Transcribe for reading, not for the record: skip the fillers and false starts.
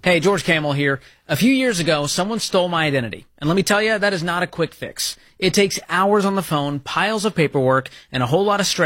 Hey, George Camel here. A few years ago, someone stole my identity. And let me tell you, that is not a quick fix. It takes hours on the phone, piles of paperwork, and a whole lot of stress